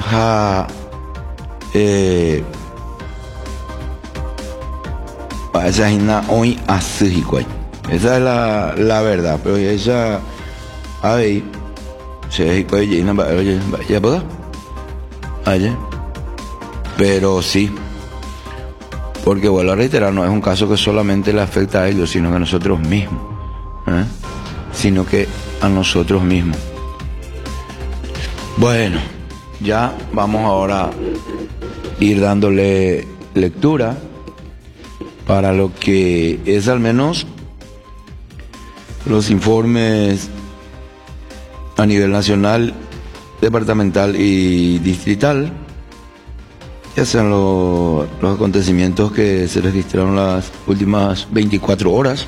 esa es hoy así, esa es la verdad, pero ella ahí se ya puedo ayer, pero sí, porque vuelvo a reiterar, no es un caso que solamente le afecta a ellos, sino que a nosotros mismos, sino que a nosotros mismos. Bueno, ya vamos ahora a ir dándole lectura para lo que es al menos los informes a nivel nacional, departamental y distrital, ya sean los acontecimientos que se registraron las últimas 24 horas,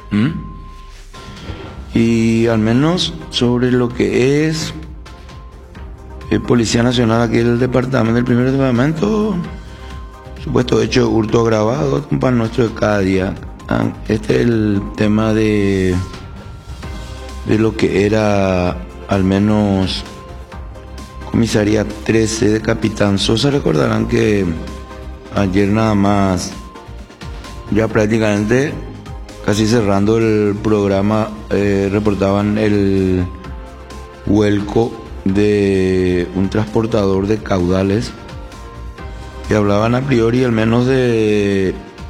y al menos sobre lo que es Policía Nacional aquí del departamento, del primer departamento, supuesto hecho de hurto agravado, un pan nuestro de cada día. Este es el tema de lo que era al menos comisaría 13 de Capitán Sosa. Recordarán que ayer nada más, ya prácticamente casi cerrando el programa, reportaban el vuelco de un transportador de caudales, que hablaban a priori al menos de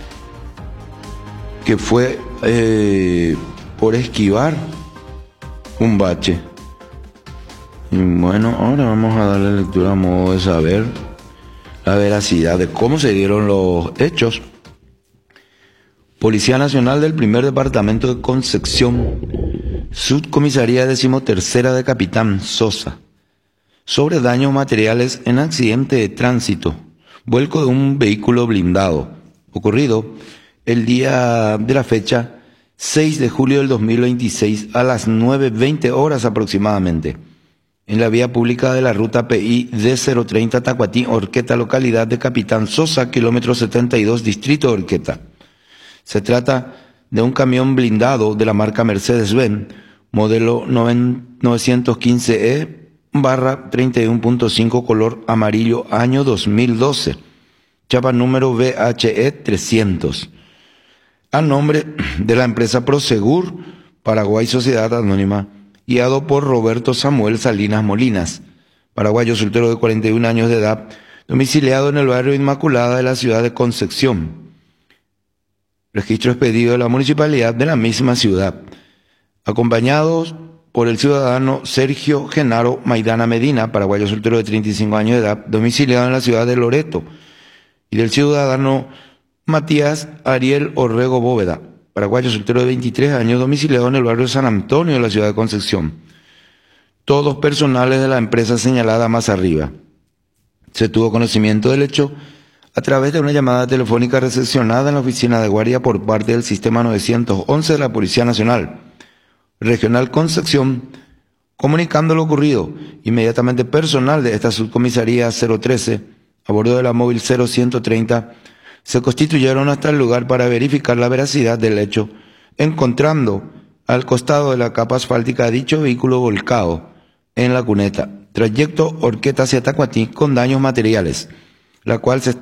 que fue por esquivar un bache. Y bueno, ahora vamos a darle lectura a modo de saber la veracidad de cómo se dieron los hechos. Policía Nacional del primer departamento de Concepción, Subcomisaría 13ª de Capitán Sosa, sobre daños materiales en accidente de tránsito, vuelco de un vehículo blindado, ocurrido el día de la fecha 6 de julio del 2026 a las 9:20 horas aproximadamente, en la vía pública de la ruta PI D030 Tacuatín, Orqueta, localidad de Capitán Sosa, kilómetro 72, distrito de Orqueta. Se trata de un camión blindado de la marca Mercedes-Benz, modelo 915E/31.5, color amarillo, año 2012, chapa número VHE 300, a nombre de la empresa Prosegur Paraguay Sociedad Anónima, guiado por Roberto Samuel Salinas Molinas, paraguayo soltero de 41 años de edad, domiciliado en el barrio Inmaculada de la ciudad de Concepción. Registro expedido de la municipalidad de la misma ciudad, acompañados por el ciudadano Sergio Genaro Maidana Medina, paraguayo soltero de 35 años de edad, domiciliado en la ciudad de Loreto, y del ciudadano Matías Ariel Orrego Bóveda, paraguayo soltero de 23 años, domiciliado en el barrio San Antonio de la ciudad de Concepción. Todos personales de la empresa señalada más arriba. Se tuvo conocimiento del hecho a través de una llamada telefónica recepcionada en la oficina de guardia por parte del Sistema 911 de la Policía Nacional Regional Concepción, comunicando lo ocurrido. Inmediatamente personal de esta subcomisaría 013, a bordo de la móvil 0130, se constituyeron hasta el lugar para verificar la veracidad del hecho, encontrando al costado de la capa asfáltica dicho vehículo volcado en la cuneta, trayecto Orqueta hacia Tacuatí, con daños materiales, la cual se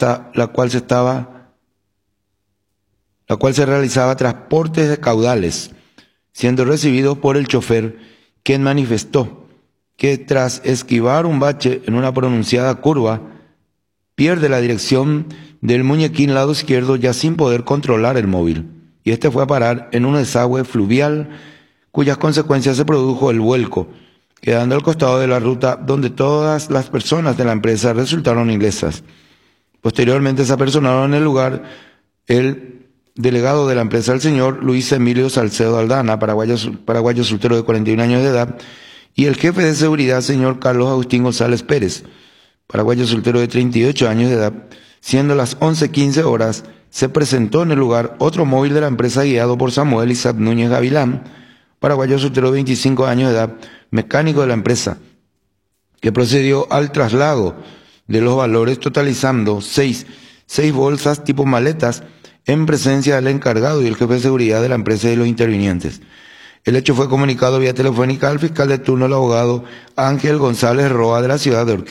realizaba transportes de caudales, siendo recibidos por el chofer, quien manifestó que tras esquivar un bache en una pronunciada curva, pierde la dirección del muñequín lado izquierdo ya sin poder controlar el móvil, y este fue a parar en un desagüe fluvial, cuyas consecuencias se produjo el vuelco, quedando al costado de la ruta donde todas las personas de la empresa resultaron ilesas. Posteriormente se apersonaron en el lugar el delegado de la empresa, el señor Luis Emilio Salcedo Aldana, paraguayo soltero de 41 años de edad, y el jefe de seguridad, señor Carlos Agustín González Pérez, paraguayo soltero de 38 años de edad. Siendo las 11:15 horas, se presentó en el lugar otro móvil de la empresa guiado por Samuel Isaac Núñez Gavilán, paraguayo soltero de 25 años de edad, mecánico de la empresa, que procedió al traslado de los valores, totalizando seis bolsas tipo maletas, en presencia del encargado y el jefe de seguridad de la empresa y de los intervinientes. El hecho fue comunicado vía telefónica al fiscal de turno, el abogado Ángel González Roa, de la ciudad de Orquesta.